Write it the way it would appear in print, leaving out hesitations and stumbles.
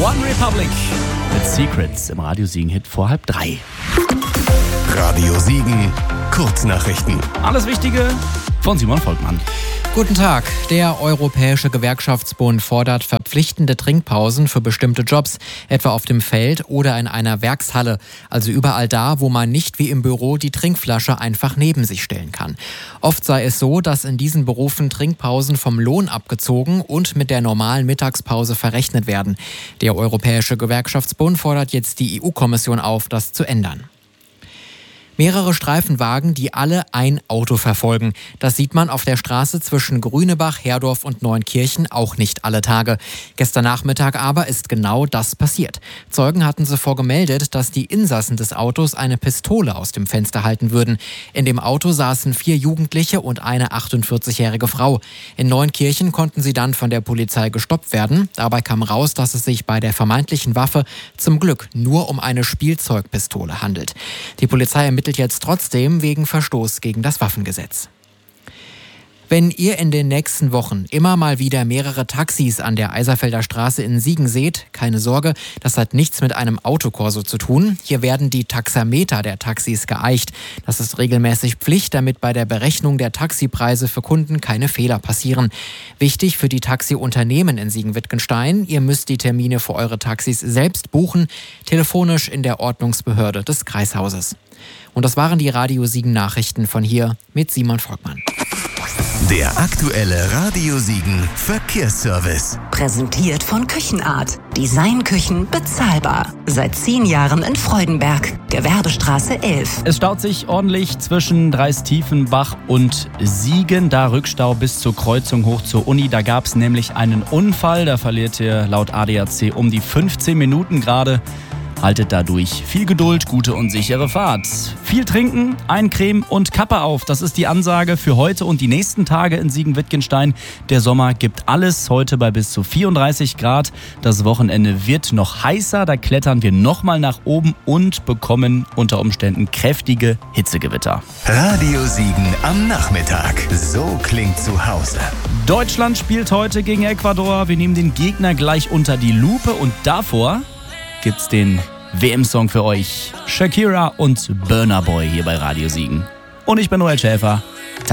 One Republic mit Secrets im Radio Siegen-Hit vor 2:30. Radio Siegen, Kurznachrichten. Alles Wichtige von Simon Volkmann. Guten Tag. Der Europäische Gewerkschaftsbund fordert verpflichtende Trinkpausen für bestimmte Jobs, etwa auf dem Feld oder in einer Werkshalle. Also überall da, wo man nicht wie im Büro die Trinkflasche einfach neben sich stellen kann. Oft sei es so, dass in diesen Berufen Trinkpausen vom Lohn abgezogen und mit der normalen Mittagspause verrechnet werden. Der Europäische Gewerkschaftsbund fordert jetzt die EU-Kommission auf, das zu ändern. Mehrere Streifenwagen, die alle ein Auto verfolgen. Das sieht man auf der Straße zwischen Grünebach, Herdorf und Neunkirchen auch nicht alle Tage. Gestern Nachmittag aber ist genau das passiert. Zeugen hatten zuvor gemeldet, dass die Insassen des Autos eine Pistole aus dem Fenster halten würden. In dem Auto saßen 4 Jugendliche und eine 48-jährige Frau. In Neunkirchen konnten sie dann von der Polizei gestoppt werden. Dabei kam raus, dass es sich bei der vermeintlichen Waffe zum Glück nur um eine Spielzeugpistole handelt. Die Polizei ermittelt jetzt trotzdem wegen Verstoß gegen das Waffengesetz. Wenn ihr in den nächsten Wochen immer mal wieder mehrere Taxis an der Eiserfelder Straße in Siegen seht, keine Sorge, das hat nichts mit einem Autokorso zu tun. Hier werden die Taxameter der Taxis geeicht. Das ist regelmäßig Pflicht, damit bei der Berechnung der Taxipreise für Kunden keine Fehler passieren. Wichtig für die Taxiunternehmen in Siegen-Wittgenstein: Ihr müsst die Termine für eure Taxis selbst buchen, telefonisch in der Ordnungsbehörde des Kreishauses. Und das waren die Radio Siegen Nachrichten von hier mit Simon Volkmann. Der aktuelle Radio Siegen Verkehrsservice. Präsentiert von Küchenart. Designküchen bezahlbar. Seit 10 Jahren in Freudenberg, Gewerbestraße 11. Es staut sich ordentlich zwischen Dreistiefenbach und Siegen. Da Rückstau bis zur Kreuzung hoch zur Uni. Da gab es nämlich einen Unfall. Da verliert ihr laut ADAC um die 15 Minuten gerade. Haltet dadurch viel Geduld, gute und sichere Fahrt. Viel trinken, eincremen und Kappe auf. Das ist die Ansage für heute und die nächsten Tage in Siegen-Wittgenstein. Der Sommer gibt alles, heute bei bis zu 34 Grad. Das Wochenende wird noch heißer, da klettern wir nochmal nach oben und bekommen unter Umständen kräftige Hitzegewitter. Radio Siegen am Nachmittag. So klingt zu Hause. Deutschland spielt heute gegen Ecuador. Wir nehmen den Gegner gleich unter die Lupe und davor gibt's den WM-Song für euch. Shakira und Burna Boy hier bei Radio Siegen. Und ich bin Noel Schäfer. Tag.